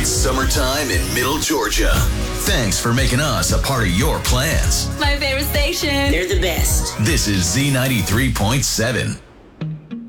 It's summertime in Middle Georgia. Thanks for making us a part of your plans. My favorite station. They're the best. This is Z93.7.